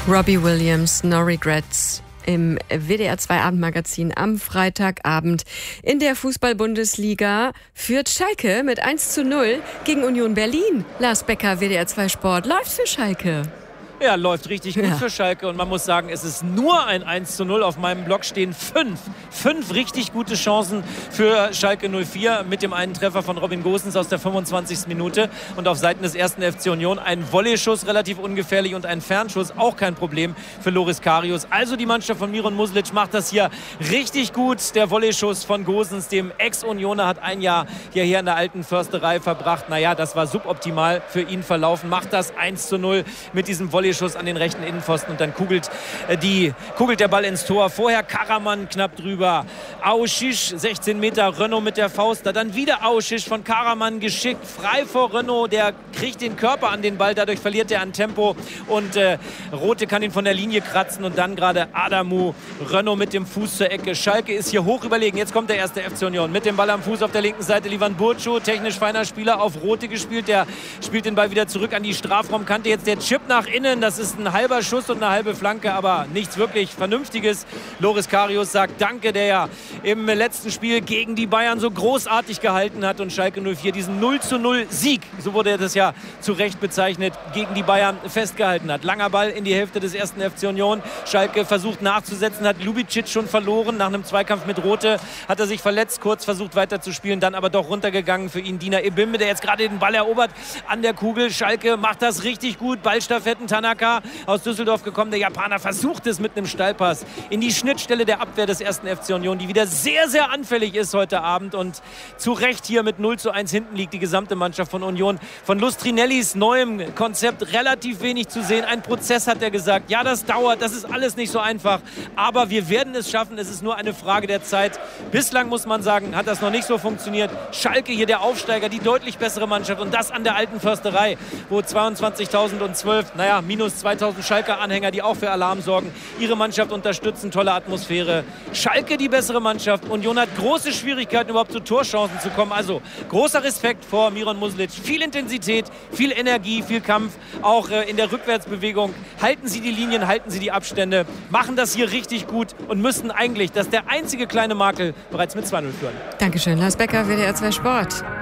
Robbie Williams, No Regrets im WDR 2 Abendmagazin am Freitagabend. In der Fußball-Bundesliga führt Schalke mit 1:0 gegen Union Berlin. Lars Becker, WDR 2 Sport, läuft für Schalke. Ja, läuft richtig gut für Schalke und man muss sagen, es ist nur ein 1:0. Auf meinem Blog stehen fünf richtig gute Chancen für Schalke 04 mit dem einen Treffer von Robin Gosens aus der 25. Minute und auf Seiten des 1. FC Union ein Volleyschuss, relativ ungefährlich, und ein Fernschuss, auch kein Problem für Loris Karius. Also die Mannschaft von Miron Muslic macht das hier richtig gut. Der Volleyschuss von Gosens, dem Ex-Unioner, hat ein Jahr hierher in der alten Försterei verbracht. Naja, das war suboptimal für ihn verlaufen. Macht das 1:0 mit diesem Volleyschuss an den rechten Innenpfosten und dann kugelt der Ball ins Tor. Vorher Karaman knapp drüber. Aušiš, 16 Meter, Renaud mit der Faust. Dann wieder Aušiš von Karaman geschickt. Frei vor Renaud, der kriegt den Körper an den Ball. Dadurch verliert er an Tempo und Rote kann ihn von der Linie kratzen und dann gerade Adamu. Renaud mit dem Fuß zur Ecke. Schalke ist hier hoch überlegen. Jetzt kommt der 1. FC Union mit dem Ball am Fuß auf der linken Seite. Livan Burcu, technisch feiner Spieler, auf Rote gespielt. Der spielt den Ball wieder zurück an die Strafraumkante. Jetzt der Chip nach innen. Das ist ein halber Schuss und eine halbe Flanke, aber nichts wirklich Vernünftiges. Loris Karius sagt Danke, der ja im letzten Spiel gegen die Bayern so großartig gehalten hat und Schalke 04 diesen 0:0 Sieg, so wurde das ja zu Recht bezeichnet, gegen die Bayern festgehalten hat. Langer Ball in die Hälfte des 1. FC Union. Schalke versucht nachzusetzen, hat Lubicic schon verloren. Nach einem Zweikampf mit Rote hat er sich verletzt, kurz versucht weiterzuspielen, dann aber doch runtergegangen für ihn Dina Ebimbe, der jetzt gerade den Ball erobert an der Kugel. Schalke macht das richtig gut. Ballstaffetten, Tanaka aus Düsseldorf gekommen. Der Japaner versucht es mit einem Steilpass in die Schnittstelle der Abwehr des 1. FC Union, die wieder sehr, sehr anfällig ist heute Abend und zu Recht hier mit 0:1 hinten liegt die gesamte Mannschaft von Union. Von Lustrinellis neuem Konzept relativ wenig zu sehen. Ein Prozess, hat er gesagt. Ja, das dauert, das ist alles nicht so einfach, aber wir werden es schaffen. Es ist nur eine Frage der Zeit. Bislang, muss man sagen, hat das noch nicht so funktioniert. Schalke hier der Aufsteiger, die deutlich bessere Mannschaft und das an der alten Försterei, wo 22.012, minus 2000 Schalke-Anhänger, die auch für Alarm sorgen, ihre Mannschaft unterstützen, tolle Atmosphäre. Schalke die bessere Mannschaft. Union hat große Schwierigkeiten, überhaupt zu Torchancen zu kommen. Also großer Respekt vor Miron Muslic. Viel Intensität, viel Energie, viel Kampf, auch in der Rückwärtsbewegung. Halten Sie die Linien, halten Sie die Abstände, machen das hier richtig gut und müssten eigentlich, das ist der einzige kleine Makel, bereits mit 2:0 führen. Dankeschön, Lars Becker, WDR 2 Sport.